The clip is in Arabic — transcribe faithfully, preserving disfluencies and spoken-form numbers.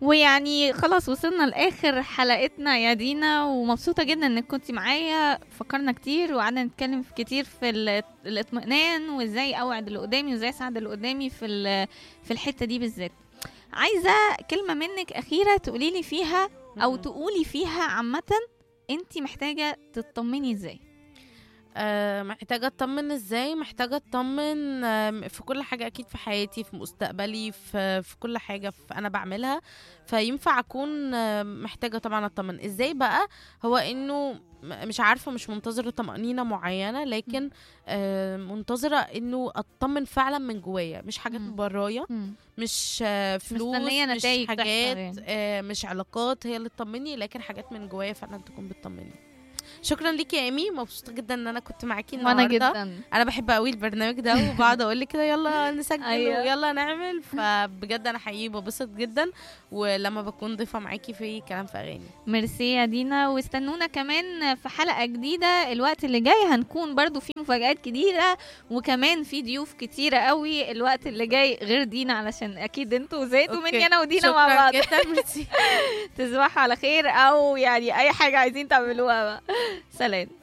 ويعني خلاص وصلنا لاخر حلقتنا يا دينا، ومبسوطه جدا انك كنتي معايا. فكرنا كتير وقعدنا نتكلم في كتير في ال- الاطمئنان، وازاي اوعد اللي قدامي، وازاي اساعد اللي قدامي في ال- في الحته دي بالذات. عايزه كلمه منك اخيره تقولي لي فيها او مم. تقولي فيها عامه انتي محتاجه تطمني ازاي. آه، محتاجة اطمن ازاي؟ محتاجة اطمن آم، في كل حاجة اكيد، في حياتي، في مستقبلي، في في كل حاجة في انا بعملها. فينفع اكون آم، محتاجة طبعا اطمن ازاي بقى. هو انه م- مش عارفة، مش منتظرة طمأنينة معينة، لكن آه، منتظرة انه اطمن فعلا من جوايا، مش حاجات مم. من برايا، مم. مش آه، فلوس، مستنية مش نتايج تحصل حاجات يعني. آه، مش علاقات هي اللي تطمني، لكن حاجات من جوايا فعلا تكون بتطمني. شكرا ليكي يا ايمي، مبسوطه جدا ان انا كنت معاكي وانا النهارده. جدا. انا بحب قوي البرنامج ده، وبقعد اقول لك كده يلا نسجل ايوه. ويلا نعمل، فبجد انا حقيقي ببسط جدا ولما بكون ضيفه معاكي في كلام في اغاني. ميرسي يا دينا، واستنونا كمان في حلقة جديدة. الوقت اللي جاي هنكون برضو في مفاجآت جديدة، وكمان في ضيوف كتيرة قوي الوقت اللي جاي غير دينا، علشان اكيد انتوا زهقتوا أوكي. مني انا ودينا مع شكرا بعض. جدا، ميرسي. تصبحوا على خير، او يعني اي حاجة عايزين تعملوها بقى. سلام.